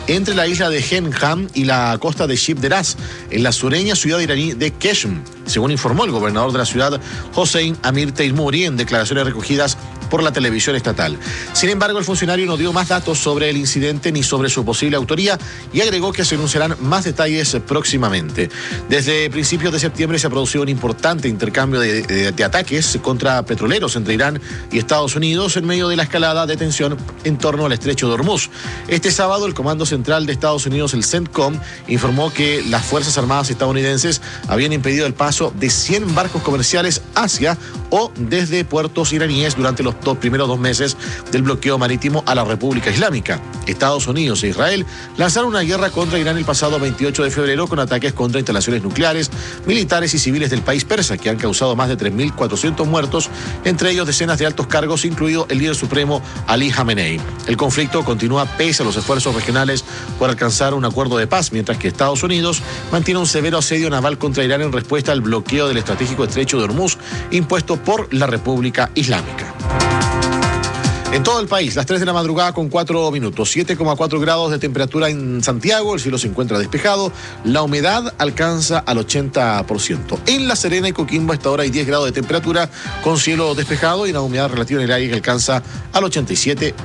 entre la isla de Henham y la costa de Shib Deraz, en la sureña ciudad iraní de Keshm, según informó el gobernador de la ciudad, Hossein Amir Teimouri, en declaraciones recogidas por la televisión estatal. Sin embargo, el funcionario no dio más datos sobre el incidente ni sobre su posible autoría y agregó que se anunciarán más detalles próximamente. Desde principios de septiembre se ha producido un importante intercambio de ataques contra petroleros entre Irán y Estados Unidos en medio de la escalada de tensión en torno al estrecho de Hormuz. Este sábado, el Comando Central de Estados Unidos, el CENTCOM, informó que las Fuerzas Armadas estadounidenses habían impedido el paso de 100 barcos comerciales hacia o desde puertos iraníes durante los primeros 2 meses del bloqueo marítimo a la República Islámica. Estados Unidos e Israel lanzaron una guerra contra Irán el pasado 28 de febrero con ataques contra instalaciones nucleares, militares y civiles del país persa, que han causado más de 3.400 muertos, entre ellos decenas de altos cargos, incluido el líder supremo Ali Khamenei. El conflicto continúa pese a los esfuerzos regionales por alcanzar un acuerdo de paz, mientras que Estados Unidos mantiene un severo asedio naval contra Irán en respuesta al bloqueo del estratégico estrecho de Hormuz impuesto por la República Islámica. En todo el país, las 3 de la madrugada con 4 minutos, 7,4 grados de temperatura en Santiago, el cielo se encuentra despejado, la humedad alcanza al 80%. En La Serena y Coquimbo a esta hora hay 10 grados de temperatura con cielo despejado y la humedad relativa en el aire que alcanza al 87%.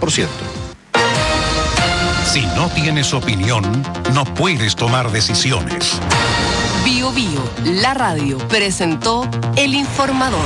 Si no tienes opinión, no puedes tomar decisiones. Bio Bio, la radio, presentó El Informador.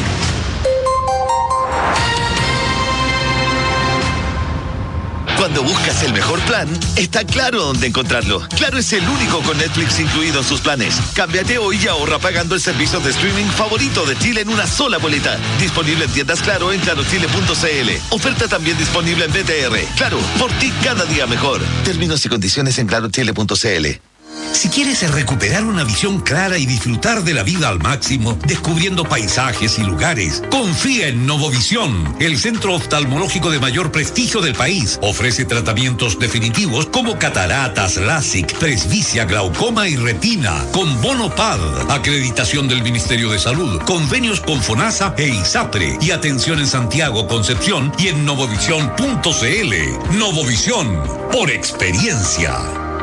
Cuando buscas el mejor plan, está Claro dónde encontrarlo. Claro es el único con Netflix incluido en sus planes. Cámbiate hoy y ahorra pagando el servicio de streaming favorito de Chile en una sola boleta. Disponible en tiendas Claro en clarochile.cl. Oferta también disponible en BTR. Claro, por ti cada día mejor. Términos y condiciones en clarochile.cl. Si quieres recuperar una visión clara y disfrutar de la vida al máximo, descubriendo paisajes y lugares, confía en Novovisión, el centro oftalmológico de mayor prestigio del país. Ofrece tratamientos definitivos como cataratas, LASIK, presbicia, glaucoma y retina, con bono PAD, acreditación del Ministerio de Salud, convenios con FONASA e ISAPRE, y atención en Santiago, Concepción y en novovisión.cl. Novovisión, por experiencia.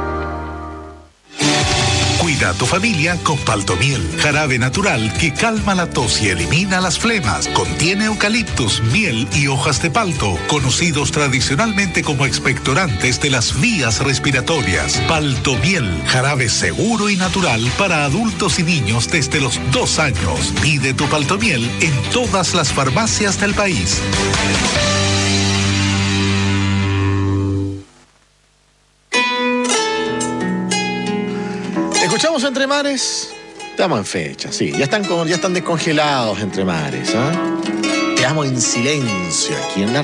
Cuida a tu familia con Paltomiel, jarabe natural que calma la tos y elimina las flemas. Contiene eucaliptus, miel y hojas de palto, conocidos tradicionalmente como expectorantes de las vías respiratorias. Paltomiel, jarabe seguro y natural para adultos y niños desde los 2 años. Pide tu Paltomiel en todas las farmacias del país. Escuchamos Entre Mares. Estamos en fecha, sí. Ya están descongelados Entre Mares. Quedamos en silencio aquí en la